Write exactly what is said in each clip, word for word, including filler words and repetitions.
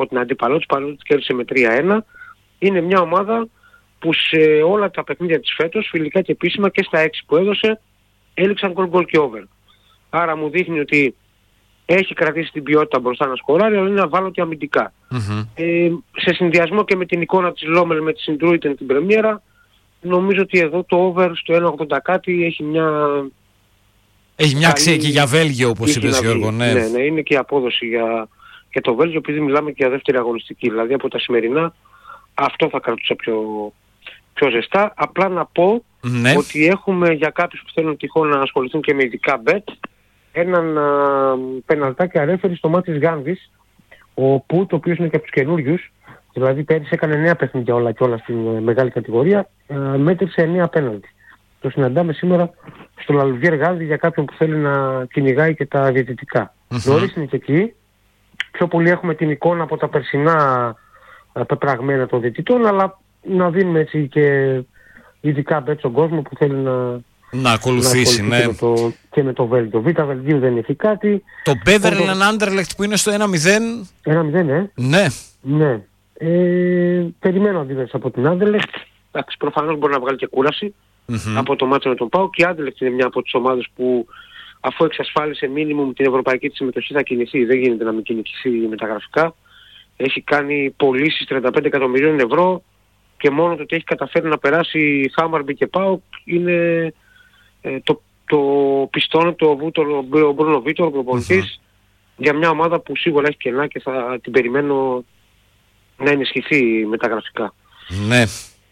από την αντίπαλό της, παρότι της κέρδισε με τρία ένα. Είναι μια ομάδα που σε όλα τα παιχνίδια της φέτος, φιλικά και επίσημα και στα έξι που έδωσε, έληξαν γκολ γκολ και over. Άρα μου δείχνει ότι έχει κρατήσει την ποιότητα μπροστά να σκοράρει, αλλά είναι αβάλλωτη αμυντικά. Mm-hmm. Ε, σε συνδυασμό και με την εικόνα της Λόμελ με τη Συντρούιτεν την πρεμιέρα, νομίζω ότι εδώ το over στο ένα ογδόντα κάτι έχει μια... Έχει μια αξία και για Βέλγιο, όπως είπες Γιώργο. Ναι. ναι, ναι, είναι και η απόδοση για, για το Βέλγιο, επειδή μιλάμε και για δεύτερη αγωνιστική. Δηλαδή από τα σημερινά αυτό θα κρατούσα πιο, πιο ζεστά. Απλά να πω ναι. ότι έχουμε για κάποιους που θέλουν τυχόν να ασχοληθούν και με ειδικά bet έναν α, πεναλτάκι αρέφερη στο μάτι της Γάνδης, ο Πουτ, ο οποίος είναι και από τους καινούριους, δηλαδή πέρυσι έκανε εννέα παιχνίδια όλα και όλα στην μεγάλη κατηγορία, α, μέτρησε εννέα πέναλτι. Το συναντάμε σήμερα στο Λαλουβιέρ Γάνδη για κάποιον που θέλει να κυνηγάει και τα διαιτητικά. Mm-hmm. Νωρίς είναι και εκεί, πιο πολύ έχουμε την εικόνα από τα περσινά πεπραγμένα των διαιτητών, αλλά να δίνουμε έτσι και ειδικά bet στον κόσμο που θέλει να... Να ακολουθήσει, να ναι. Και με το, και με το Βέλγιο. Β' Βελγίου δεν έχει κάτι. Το Μπέδερλεν Άντερλεχτ που είναι στο ένα μηδέν. ένα μηδέν, ε. Ναι. Ναι. Ε, περιμένω αντίδραση από την Άντερλεχτ. Εντάξει, προφανώς μπορεί να βγάλει και κούραση mm-hmm. από το μάτσο με τον ΠΑΟΚ. Και η Άντερλεχτ είναι μια από τις ομάδες που αφού εξασφάλισε μίνιμουμ την ευρωπαϊκή της συμμετοχή θα κινηθεί. Δεν γίνεται να μην κινηθεί μεταγραφικά. Έχει κάνει πωλήσεις τριάντα πέντε εκατομμυρίων ευρώ και μόνο το ότι έχει καταφέρει να περάσει Χάμαρμπι και ΠΑΟΚ είναι... Ε, το, το πιστώνει το ο Μπρούνο Βίτορ, ο προπονητής, mm-hmm. για μια ομάδα που σίγουρα έχει κενά και θα την περιμένω να ενισχυθεί μεταγραφικά. Ναι.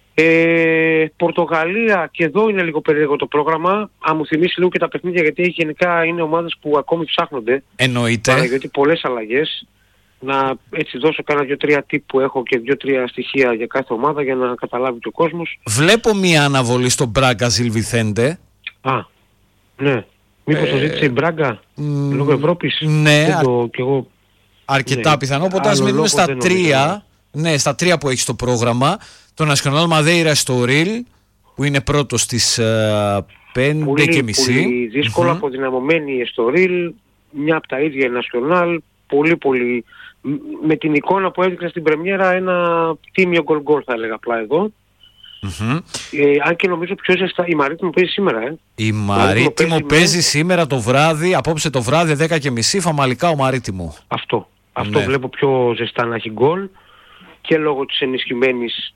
Ε, Πορτογαλία, και εδώ είναι λίγο περίεργο το πρόγραμμα. Αν μου θυμίσει λίγο και τα παιχνίδια, γιατί έχει γενικά είναι ομάδες που ακόμη ψάχνονται. Εννοείται. Άρα, γιατί πολλές αλλαγές. Να έτσι δώσω κάνα δύο-τρία τύπ που έχω και δύο-τρία στοιχεία για κάθε ομάδα για να καταλάβει και ο κόσμος. Βλέπω μια αναβολή στο Μπράγκα Ζιλβιθέντε. Α, ναι. Μήπως ε, το ζήτησε η Μπράγκα μ, λόγω Ευρώπης. Ναι, δεν το, κι εγώ, αρκετά ναι. πιθανό. Οπότε ας μείνουμε στα τρία. Ναι, στα τρία που έχει στο πρόγραμμα. Το Nacional Madeira στο Ριλ, που είναι πρώτος στις uh, πέντε και μισή. Πολύ δύσκολα mm-hmm. αποδυναμωμένη η Εστορίλ, μια από τα ίδια η Nacional, πολύ πολύ με την εικόνα που έδειξε στην πρεμιέρα ένα τίμιο γκολ γκολ θα έλεγα απλά εδώ. Mm-hmm. Ε, αν και νομίζω πιο ζεστά η Μαρίτιμο παίζει σήμερα. Ε. Η Μαρίτιμο παίζει, παίζει με... σήμερα το βράδυ, απόψε το βράδυ δέκα και μισή, Φαμαλικά ο Μαρίτιμο. Αυτό, αυτό ναι. βλέπω πιο ζεστά να έχει γκολ και λόγω της ενισχυμένης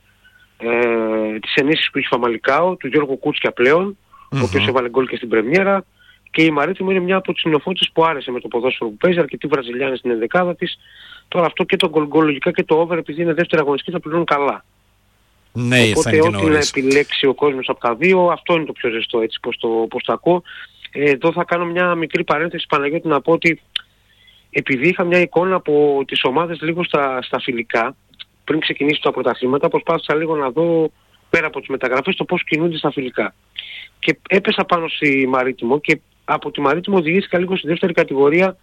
ε, της ενίσχυσης που έχει Φαμαλικάο, του Γιώργου Κούτσια πλέον, mm-hmm. ο οποίος έβαλε γκολ και στην πρεμιέρα. Και η Μαρίτιμο είναι μια από τις νεοφώτες που άρεσε με το ποδόσφαιρο που παίζει, αρκετοί Βραζιλιάνοι στην ενδεκάδα της. Τώρα αυτό και το γκολ γκολ λογικά και το over, επειδή είναι δεύτερη αγωνιστική, θα πληρώνουν καλά. Ναι, οπότε ό,τι να επιλέξει ο κόσμος από τα δύο, αυτό είναι το πιο ζεστό, έτσι πως το, πως το ακούω. Ε, εδώ θα κάνω μια μικρή παρένθεση, Παναγιώτη, να πω ότι επειδή είχα μια εικόνα από τις ομάδες λίγο στα, στα φιλικά, πριν ξεκινήσει τα πρωταθλήματα, προσπάθησα λίγο να δω πέρα από τις μεταγραφές το πώς κινούνται στα φιλικά. Και έπεσα πάνω στη Μαρίτιμο και από τη Μαρίτιμο οδηγήθηκα λίγο στη δεύτερη κατηγορία,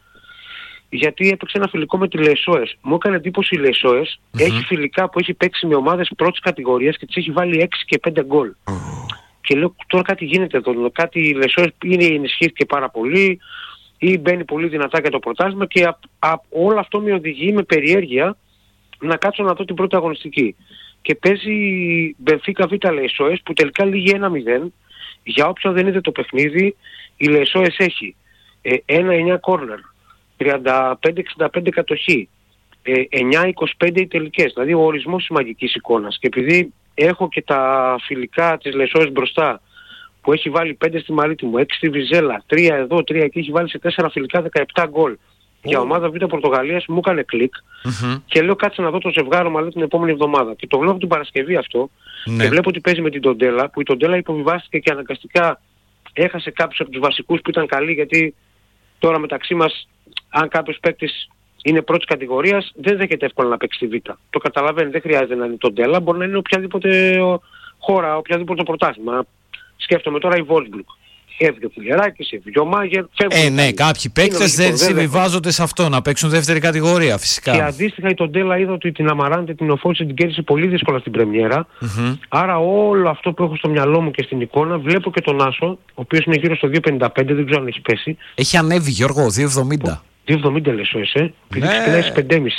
γιατί έπαιξε ένα φιλικό με τη Λεσόες. Μου έκανε εντύπωση η Λεσόες, mm-hmm. έχει φιλικά που έχει παίξει με ομάδες πρώτης κατηγορίας και τις έχει βάλει έξι και πέντε γκολ. Mm. Και λέω τώρα κάτι γίνεται εδώ, κάτι η Λεσόες είναι ενισχύθηκε πάρα πολύ ή μπαίνει πολύ δυνατά για το πρωτάθλημα και α, α, όλο αυτό με οδηγεί με περιέργεια να κάτσω να δω την πρώτη αγωνιστική. Και παίζει Μπενφίκα Β' Λεσόες που τελικά λύγει ένα μηδέν. Για όποιον δεν είδε το παιχνίδι, η Λεσόες έχει ε, ένα εννιά κόρνερ, τριάντα πέντε εξήντα πέντε κατοχή, ε, εννιά είκοσι πέντε οι τελικές, δηλαδή ο ορισμός της μαγικής εικόνας. Και επειδή έχω και τα φιλικά της Λεσόες μπροστά, που έχει βάλει πέντε στη Μαρίτιμο, έξι στη Βιζέλα, τρία εδώ, τρία εκεί, έχει βάλει σε τέσσερα φιλικά δεκαεπτά γκολ. Oh. Για ομάδα Β' Πορτογαλίας μου έκανε κλικ mm-hmm. και λέω κάτσε να δω το ζευγάρωμα την επόμενη εβδομάδα. Και το βλέπω την Παρασκευή αυτό ναι. και βλέπω ότι παίζει με την Τοντέλα, που η Τοντέλα υποβιβάστηκε και αναγκαστικά έχασε κάποιους από τους βασικούς που ήταν καλοί, γιατί τώρα μεταξύ μας αν κάποιος παίκτης είναι πρώτης κατηγορίας δεν δέχεται εύκολα να παίξει στη Β'. Το καταλαβαίνει, δεν χρειάζεται να είναι Τοντέλα, μπορεί να είναι οποιαδήποτε χώρα, οποιαδήποτε πρωτάθλημα. Σκέφτομαι τώρα η Βόλσμπουργκ. Έβγε ο Πουλιαράκης, έβγε ο Μάγερ. Ε, ναι, καλή. Κάποιοι παίκτες δεν συμβιβάζονται σε αυτό, να παίξουν δεύτερη κατηγορία φυσικά. Και αντίστοιχα η Τοντέλα είδα ότι την Αμαράντε την οφώτισε, την κέρδισε πολύ δύσκολα στην πρεμιέρα. Mm-hmm. Άρα όλο αυτό που έχω στο μυαλό μου και στην εικόνα, βλέπω και τον Άσο, ο οποίος είναι γύρω στο δύο πενήντα πέντε, δεν ξέρω αν έχει πέσει. Έχει ανέβει Γιώργο, δύο εβδομήντα. δύο εβδομήντα λες ο ΕΣΕ, επειδή ξεκινάει στις πέντε και μισή.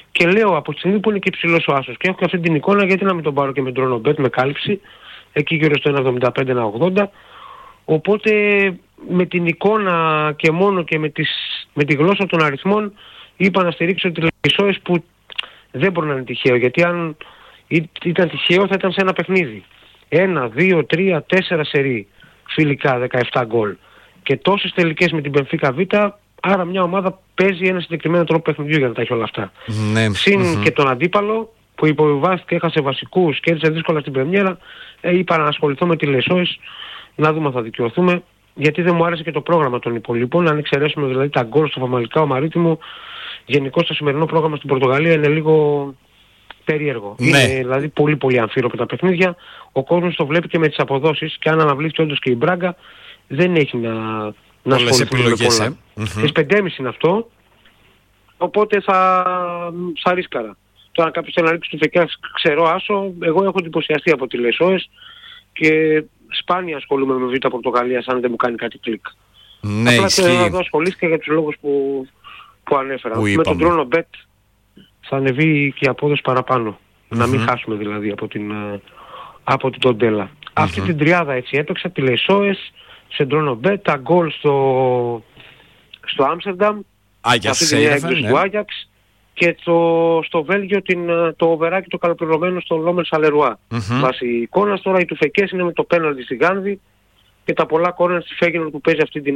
Και λέω από τη στιγμή που είναι και ψηλός ο άσος και έχω και αυτή την εικόνα, γιατί να μην τον πάρω και με DroneObet με κάλυψη, εκεί γύρω στο ένα εβδομήντα πέντε ένα ογδόντα. Οπότε με την εικόνα και μόνο και με, τις, με τη γλώσσα των αριθμών είπα να στηρίξω τη Λεσόες, που δεν μπορεί να είναι τυχαίο, γιατί αν ήταν τυχαίο θα ήταν σε ένα παιχνίδι. Ένα, δύο, τρία, τέσσερα σερί φιλικά, δεκαεπτά γκολ. Και τόσες τελικές με την Μπενφίκα Β, άρα μια ομάδα παίζει ένα συγκεκριμένο τρόπο παιχνιδιού για να τα έχει όλα αυτά. Ναι. Συν Mm-hmm. και τον αντίπαλο που υποβιβάστηκε, έχασε βασικούς, κέρδισε δύσκολα στην πρεμιέρα, ε, είπα να ασχοληθώ με τη Λεσόες, να δούμε αν θα δικαιωθούμε, γιατί δεν μου άρεσε και το πρόγραμμα των υπολείπων. Αν εξαιρέσουμε δηλαδή τα γκολ στο Φαμαλικάο Μαρίτιμο, γενικώς το σημερινό πρόγραμμα στην Πορτογαλία είναι λίγο περίεργο. Ναι. Είναι δηλαδή πολύ πολύ αμφίροπα τα παιχνίδια. Ο κόσμος το βλέπει και με τις αποδόσεις, και αν αναβλήθηκε όντως και η Μπράγκα, δεν έχει να, να ασχοληθεί με πολλά. Ε? Mm-hmm. πεντέμισι είναι αυτό, οπότε θα, θα ρίσκαρα. Τώρα αν κάποιος θέλει να ρίξει του Φεκιά ξερό άσο, εγώ έχω εντυπωσιαστεί από τη Λεσόες και σπάνια ασχολούμαι με Β' Πορτογαλίας αν δεν μου κάνει κάτι κλικ. Ναι, απλά ισχύει. θέλω να δω ασχολήθηκα για τους λόγους που, που ανέφερα. Που με τον DroneObet θα ανεβεί και η απόδοση παραπάνω. Mm-hmm. Να μην χάσουμε δηλαδή από την, από την Τοντέλα. Mm-hmm. Αυτή την τριάδα έτσι έπαιξα, τη Λεσόες, σε DroneObet, τα γκολ στο, στο Άμστερνταμ, αυτή την έκδοση του Άγιαξ, και το, στο Βέλγιο την, το οβεράκι το καλοπληρωμένο στο Λόμερ Σαλερουά. Mm-hmm. Βάσει εικόνας τώρα οι του Φεκές είναι με το πέναλτι στη Γάνδη και τα πολλά κόρνερ στη Φέγγενορ που παίζει αυτή την,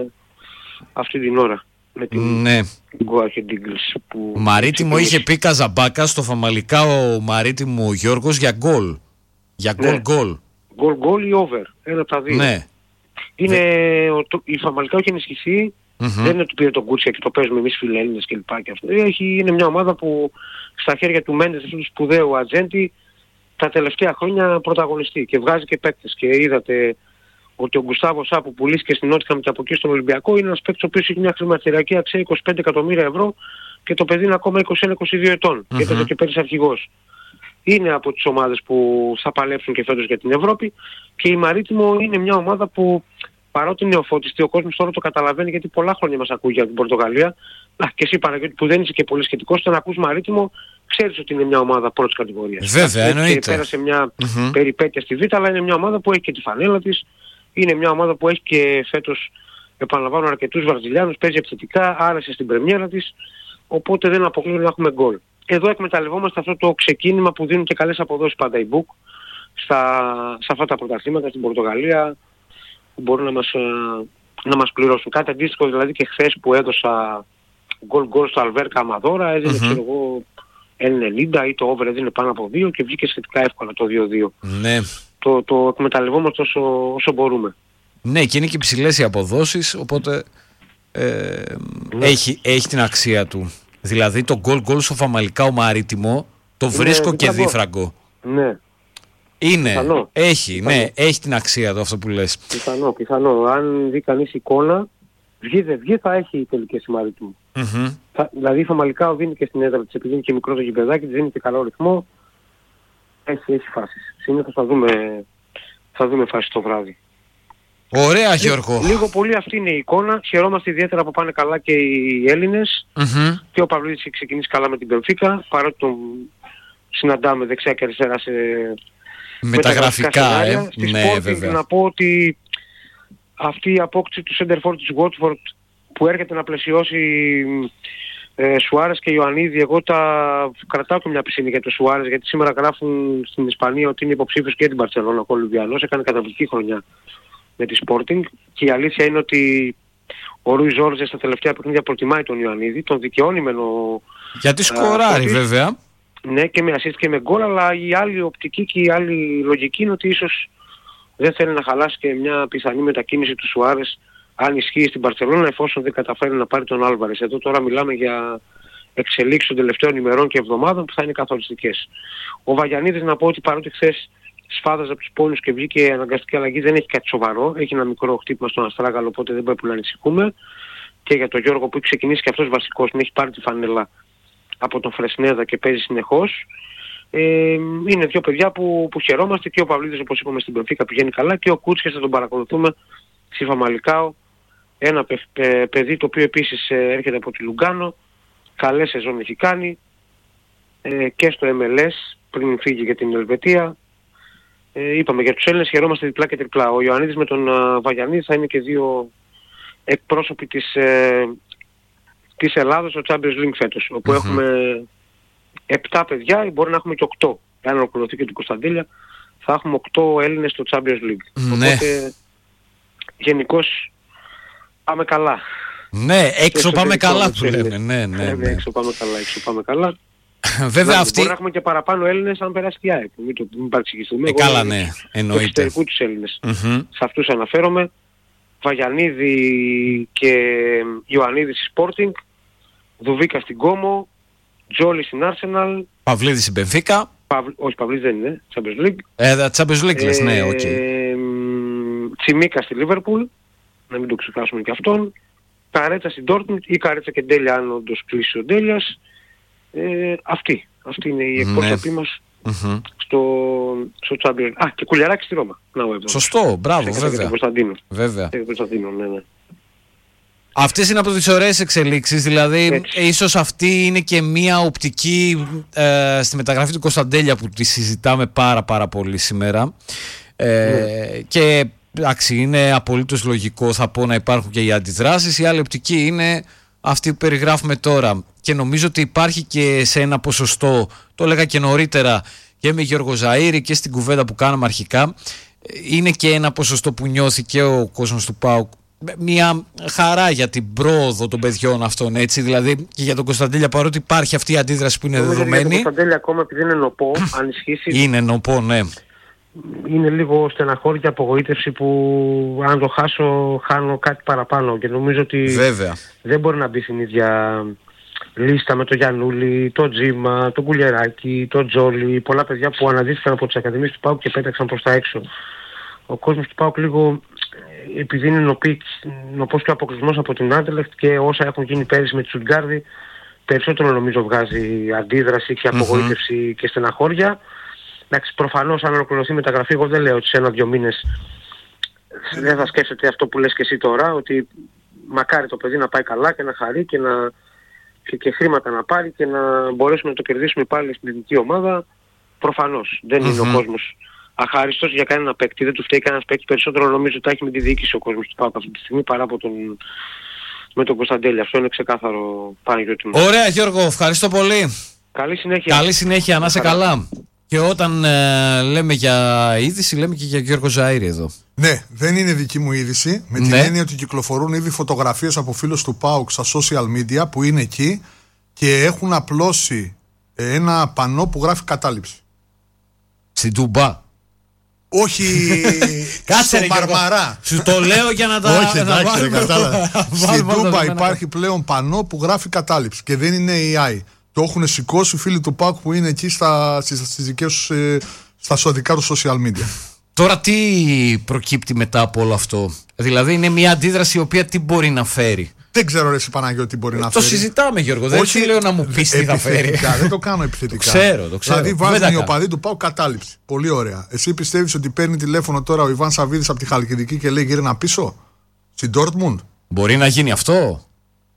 αυτή την ώρα. Με την ναι. Γκουάχε Ντίγκλς. Μαρίτιμο είχε πει Καζαμπάκα στο Φαμαλικάο Μαρίτιμο ο Γιώργος για γκολ. Για γκολ γκολ. Γκολ γκολ ή over. Ένα από τα δύο. Ναι. Είναι, ο, το, η Φαμαλικάο έχει ενισχυθεί. Mm-hmm. Δεν είναι ότι πήρε τον Κούτσια και το παίζουμε εμείς φιλέλληνες και λοιπά και αυτό. Έχει, είναι μια ομάδα που στα χέρια του Μέντες, αυτού του σπουδαίου ατζέντη, τα τελευταία χρόνια πρωταγωνιστεί και βγάζει και παίκτες. Και είδατε ότι ο Γκουστάβο Σά που πουλήθηκε στην Νότιχαμ και από εκεί στον Ολυμπιακό είναι ένας παίκτης ο οποίος έχει μια χρηματιστηριακή αξία είκοσι πέντε εκατομμύρια ευρώ και το παιδί είναι ακόμα είκοσι ένα είκοσι δύο ετών mm-hmm. και έπαιζε και πέρυσι αρχηγός. Είναι από τις ομάδες που θα παλέψουν και φέτος για την Ευρώπη, και η Μαρίτιμο είναι μια ομάδα που παρότι νεοφώτιστη, ο κόσμος τώρα το καταλαβαίνει, γιατί πολλά χρόνια μας ακούει για την Πορτογαλία. Α, και εσύ Παναγιώτη που δεν είσαι και πολύ σχετικός, όταν ακούς Μαρίτιμο ξέρεις ότι είναι μια ομάδα πρώτης κατηγορίας. Βέβαια, εννοείται. Και πέρασε μια mm-hmm. περιπέτεια στη Β', αλλά είναι μια ομάδα που έχει και τη φανέλα της. Είναι μια ομάδα που έχει και φέτος, επαναλαμβάνω, αρκετούς Βραζιλιάνους, παίζει επιθετικά, άρεσε στην πρεμιέρα της, οπότε δεν αποκλείω να έχουμε γκολ. Εδώ εκμεταλλευόμαστε αυτό το ξεκίνημα που δίνουν και καλές αποδόσεις πάντα οι Book στα, σε αυτά τα πρωταθλήματα στην Πορτογαλία, που μπορούν να μας, να μας πληρώσουν. Κάτι αντίστοιχο δηλαδή και χθες που έδωσα γκολ γκολ στο Αλβέρκα Αμαδόρα, έδινε mm-hmm. ξέρω εγώ ενενήντα ή το over έδινε πάνω από δύο και βγήκε σχετικά εύκολα το δύο δύο. Ναι. Το, το εκμεταλλευόμαστε όσο, όσο μπορούμε. Ναι, και είναι και υψηλές οι αποδόσεις, οπότε ε, ναι. έχει, έχει την αξία του. Δηλαδή το γκολ γκολ στο Φαμαλικάο Μαρίτιμο το βρίσκω ναι, και δίφραγκο. Ναι. Είναι, πιθανό. έχει, πιθανό. ναι, έχει την αξία του αυτό που λες. Πιθανό, πιθανό. Αν δει κανείς εικόνα, βγει δεν βγει θα έχει τελικές σημάδι του. Mm-hmm. Θα, δηλαδή η Φαμαλικάο δίνει και στην έδρα της, επειδή είναι και μικρό το γηπεδάκι, δίνει και καλό ρυθμό. Έχει, έχει φάσεις. Συνήθως θα δούμε, θα δούμε φάσεις το βράδυ. Ωραία Γιώργο. Λίγο, λίγο πολύ αυτή είναι η εικόνα. Χαιρόμαστε ιδιαίτερα που πάνε καλά και οι Έλληνες. Mm-hmm. Και ο Παυλίδης έχει ξεκινήσει καλά με την Μπενφίκα, παρότι τον συναντάμε δεξιά και αριστερά σε με τα γραφικά, ε. Ναι, Sporting, βέβαια. Να πω ότι αυτή η απόκτηση του Σέντερφορντ της Watford που έρχεται να πλαισιώσει ε, Σουάρες και Ιωαννίδη, εγώ τα κρατάω και μια πισίνη για το Σουάρες, γιατί σήμερα γράφουν στην Ισπανία ότι είναι υποψήφιος και την Μπαρτσελόνα ο Κολυμβιανός, έκανε καταπληκτική χρονιά με τη Sporting, και η αλήθεια είναι ότι ο Ρούι Ζόρζε στα τελευταία παιχνίδια προτιμάει τον Ιωαννίδη, τον δικαιώνει με ο... Γιατί σκοράρει βέβαια. Ναι, και με assist και με γκολ, αλλά η άλλη οπτική και η άλλη λογική είναι ότι ίσως δεν θέλει να χαλάσει και μια πιθανή μετακίνηση του Σουάρες αν ισχύει στην Μπαρσελόνα, εφόσον δεν καταφέρει να πάρει τον Άλβαρες. Εδώ τώρα μιλάμε για εξελίξεις των τελευταίων ημερών και εβδομάδων που θα είναι καθοριστικές. Ο Βαγιανίδης, να πω ότι παρότι χθες σφάδαζε από τους πόνους και βγήκε αναγκαστική αλλαγή, δεν έχει κάτι σοβαρό. Έχει ένα μικρό χτύπημα στον Αστράγαλο, οπότε δεν πρέπει να ανησυχούμε. Και για τον Γιώργο που έχει ξεκινήσει και αυτός βασικός, με έχει πάρει τη φανέλα από τον Φρεσνέδα και παίζει συνεχώς. Ε, είναι δύο παιδιά που, που χαιρόμαστε, και ο Παυλίδης όπως είπαμε στην Μπενφίκα πηγαίνει καλά, και ο Κούτσιας θα τον παρακολουθούμε στη Φαμαλικάο. Ένα παι, παι, παιδί το οποίο επίσης ε, έρχεται από τη Λουγκάνο, καλές σεζόν έχει κάνει, ε, και στο εμ ελ ες πριν φύγει για την Ελβετία. Ε, είπαμε για τους Έλληνες χαιρόμαστε διπλά και τριπλά. Ο Ιωαννίδης με τον uh, Βαγιανίδη θα είναι και δύο εκπρόσωποι της, ε, της Ελλάδος στο Champions League φέτος, όπου mm-hmm. έχουμε επτά παιδιά, μπορεί να έχουμε και οκτώ. Αν ολοκληρωθεί και του Κωνσταντέλια, θα έχουμε οκτώ Έλληνες στο Champions League. Mm-hmm. Οπότε γενικώς πάμε καλά. Ναι, έξω πάμε καλά που λέμε. Ναι, ναι, ναι. Έξω πάμε καλά, έξω πάμε καλά. Βέβαια αυτή... Μπορεί να έχουμε και παραπάνω Έλληνες αν περάσει και η ΑΕΚ. Μην το μην παρεξηγηθούμε. Ε, καλά, ναι, εννοείται. Εξωτερικού τους Έλληνες. Mm-hmm. Σε αυτούς αναφέρομαι. Βαγιανίδη και Ιωαννίδη στη Sporting. Δουβίκα στην Κόμο. Τζόλι στην Arsenal. Παυλίδη στην Μπενφίκα. Παυλ... Όχι, Παυλίδη δεν είναι. Champions League. Ε, Champions League λες, ναι, οκ. Okay. Ε, Τσιμίκα στη Liverpool. Να μην το ξεχάσουμε και αυτόν. Καρέτσα στην Dortmund ή Καρέτσα και Ντέλια αν όντως κλείσει ο Ντέλιας. Ε, αυτή. Αυτή είναι η εκπρόσωπή ναι. μας mm-hmm. στο, στο Champions. Α, και Κουλιαράκη στη Ρώμα. Να, σωστό, μπράβο, σε βέβαια. Κωνσταντίνο. Βέβαια. Σε Κωνσταντίνο, ναι, ναι. Αυτές είναι από τις ωραίες εξελίξεις, δηλαδή έτσι. Ίσως αυτή είναι και μία οπτική ε, στη μεταγραφή του Κωνσταντέλια που τη συζητάμε πάρα πάρα πολύ σήμερα ε, mm. και εντάξει είναι απολύτως λογικό θα πω να υπάρχουν και οι αντιδράσεις, η άλλη οπτική είναι αυτή που περιγράφουμε τώρα και νομίζω ότι υπάρχει και σε ένα ποσοστό, το έλεγα και νωρίτερα και με Γιώργο Ζαΐρη και στην κουβέντα που κάναμε αρχικά, είναι και ένα ποσοστό που νιώθει και ο κόσμος του ΠΑΟΚ μια χαρά για την πρόοδο των παιδιών αυτών, έτσι, δηλαδή και για τον Κωνσταντέλια παρότι υπάρχει αυτή η αντίδραση που είναι νομίζω δεδομένη. Για τον Κωνσταντέλια ακόμα επειδή είναι νοπό, αν ισχύσει. Είναι νοπό, ναι. Είναι λίγο στεναχώρη και απογοήτευση που αν το χάσω χάνω κάτι παραπάνω και νομίζω ότι βέβαια. Δεν μπορεί να μπει στην ίδια λίστα με τον Γιαννούλη, τον Τζίμα, τον Κουλιεράκη, τον Τζόλι, πολλά παιδιά που αναδύθηκαν από τις ακαδημίες του ΠΑΟΚ και πέταξαν προς τα έξω. Ο κόσμος του ΠΑΟΚ λίγο επειδή είναι νοπή, νοπός και ο αποκλεισμός από την Άντελεχτ και όσα έχουν γίνει πέρυσι με τη Στουτγκάρδη περισσότερο νομίζω βγάζει αντίδραση και απογοήτευση mm-hmm. και στεναχώρια. Εντάξει, προφανώς αν ολοκληρωθεί η μεταγραφή, εγώ δεν λέω ότι σε ένα-δυο μήνες δεν θα σκέφτεται αυτό που λες και εσύ τώρα, ότι μακάρι το παιδί να πάει καλά και να χαρεί και, να, και, και χρήματα να πάρει και να μπορέσουμε να το κερδίσουμε πάλι στην ελληνική ομάδα. Προφανώς δεν mm-hmm. είναι ο κόσμος αχάριστος για κανένα παίκτη, δεν του φταίει κανένας παίκτη, περισσότερο νομίζω ότι έχει με τη διοίκηση ο κόσμος του ΠΑΟΚ αυτή τη στιγμή παρά από τον, με τον Κωνσταντέλια. Αυτό είναι ξεκάθαρο, Παναγιώτη μου. Ωραία Γιώργο, ευχαριστώ πολύ. Καλή συνέχεια. Καλή συνέχεια, να είσαι καλά. Και όταν ε, λέμε για είδηση, λέμε και για Γιώργο Ζαΐρη εδώ. Ναι, δεν είναι δική μου είδηση. Με την ναι. έννοια ότι κυκλοφορούν ήδη φωτογραφίες από φίλους του ΠΑΟΚ στα social media που είναι εκεί και έχουν απλώσει ένα πανό που γράφει κατάληψη. Στην Τούμπα. Όχι στο Μαρμαρά. Σου το λέω για να τα... Όχι, εντάξει, δεν κατάλαβα. Στην Τούμπα υπάρχει πλέον πανό που γράφει κατάληψη και δεν είναι έι άι. Το έχουν σηκώσει φίλοι του ΠΑΟΚ που είναι εκεί στα, στις δικές, στα σωδικά του social media. Τώρα τι προκύπτει μετά από όλο αυτό? Δηλαδή είναι μια αντίδραση η οποία τι μπορεί να φέρει? Δεν ξέρω ρε εσύ Παναγιώτη τι μπορεί να το φέρει. Το συζητάμε Γιώργο, δεν σου λέω να μου πεις τι θα φέρει. Δεν το κάνω επιθετικά. Το ξέρω, το ξέρω. Δηλαδή βάζουν οι οπαδοί του ΠΑΟΚ κατάληψη. Πολύ ωραία. Εσύ πιστεύεις ότι παίρνει τηλέφωνο τώρα ο Ιβάν Σαββίδης από τη Χαλκιδική και λέει γύρνα πίσω στην Dortmund? Μπορεί να γίνει αυτό?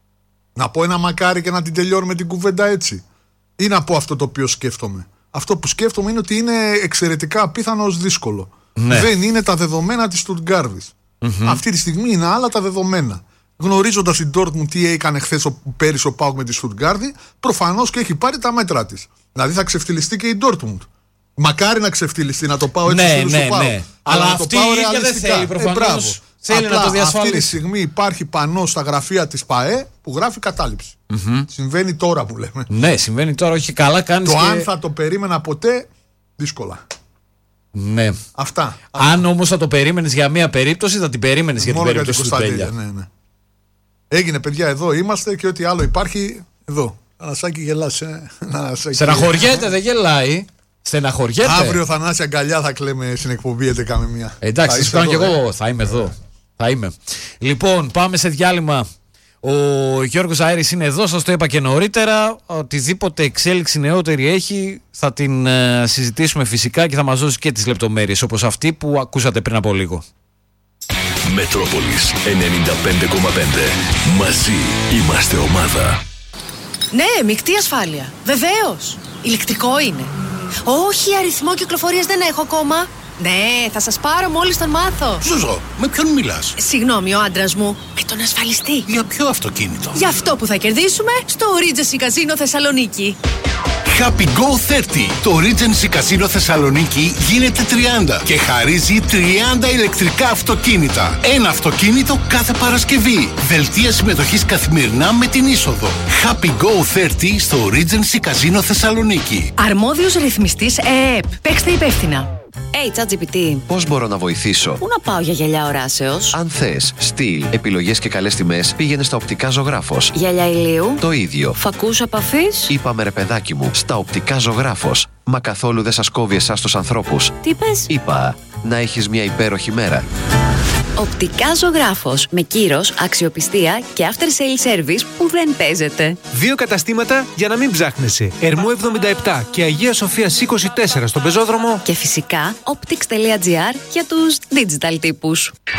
Να πω ένα μακάρι και να την τελειώνουμε την κουβέντα έτσι? Ή να πω αυτό το οποίο σκέφτομαι? Αυτό που σκέφτομαι είναι ότι είναι εξαιρετικά απίθανο ως δύσκολο. Ναι. Δεν είναι τα δεδομένα της Στουτγκάρδης. Mm-hmm. Αυτή τη στιγμή είναι άλλα τα δεδομένα. Γνωρίζοντας την Dortmund τι έκανε χθες πέρυσι ο ΠΑΟΚ με τη Στουτγκάρδη, προφανώς και έχει πάρει τα μέτρα της. Δηλαδή θα ξεφτυλιστεί και η Dortmund. Μακάρι να ξεφτυλιστεί, να το πάω έτσι ναι, στους ναι, του ΠΑΟΚ. ναι. Αλλά, Αλλά αυτή η δεν θέλει προφανώς. Ε, θέλει Απλά να το διασφαλίσει. Αυτή τη στιγμή υπάρχει πανό στα γραφεία της ΠΑΕ που γράφει κατάληψη. Mm-hmm. Συμβαίνει τώρα που λέμε. Ναι, συμβαίνει τώρα, όχι καλά κάνεις. Το και... αν θα το περίμενα ποτέ, δύσκολα. Ναι. Αυτά. Αν όμως θα το περίμενες για μία περίπτωση, θα την περίμενες για την Μόνο περίπτωση του Τέλεια. Ναι, ναι. Έγινε παιδιά, εδώ είμαστε και ό,τι άλλο υπάρχει εδώ. Ανασάκη γελάς. Ε. Στεναχωριέται, δεν γελάει. Στεναχωριέται. Αύριο Θανάση αγκαλιά θα κλαίμε στην εκπομπή, είτε κάμε μία. Εντάξει, θα κάνω κι εγώ. Θα είμαι εδώ. Θα είμαι. Λοιπόν, πάμε σε διάλειμμα. Ο Γιώργος Ζαΐρης είναι εδώ, σας το είπα και νωρίτερα. Οτιδήποτε εξέλιξη νεότερη έχει θα την uh, συζητήσουμε φυσικά και θα μας δώσει και τις λεπτομέρειες όπως αυτή που ακούσατε πριν από λίγο. Μετρόπολης ενενήντα πέντε κόμμα πέντε. Μαζί είμαστε ομάδα. Ναι, μεικτή ασφάλεια. Βεβαίως. Ηλεκτρικό είναι. Όχι, αριθμό κυκλοφορίας δεν έχω ακόμα. Ναι, θα σας πάρω μόλις τον μάθω. Ζουζό, με ποιον μιλάς? Συγγνώμη, ο άντρας μου. Με τον ασφαλιστή. Για ποιο αυτοκίνητο? Για αυτό που θα κερδίσουμε στο Regency Casino Θεσσαλονίκη. Happy Go τριάντα. Το Regency Casino Θεσσαλονίκη γίνεται τριάντα και χαρίζει τριάντα ηλεκτρικά αυτοκίνητα. Ένα αυτοκίνητο κάθε Παρασκευή. Δελτία συμμετοχής καθημερινά με την είσοδο. Happy Go τριάντα στο Regency Casino Θεσσαλονίκη. Αρμόδιος ρυθμιστής ΕΕΠ. Παίξτε υπεύθυνα. Hey, ChatGPT. Πώς μπορώ να βοηθήσω? Πού να πάω για γυαλιά οράσεως? Αν θες στυλ, επιλογές και καλές τιμές, πήγαινε στα Οπτικά Ζωγράφος. Γυαλιά ηλίου? Το ίδιο. Φακούς επαφής? Είπαμε ρε παιδάκι μου, στα Οπτικά Ζωγράφος. Μα καθόλου δεν σας κόβει εσάς τους ανθρώπους. Τι πες? Είπα, να έχεις μια υπέροχη μέρα. Οπτικά Ζωγράφος. Με κύρος, αξιοπιστία και after sale service που δεν παίζεται. Δύο καταστήματα για να μην ψάχνεσαι. Ερμού εβδομήντα επτά και Αγία Σοφίας είκοσι τέσσερα στον πεζόδρομο. Και φυσικά optics τελεία gr για τους digital τύπους.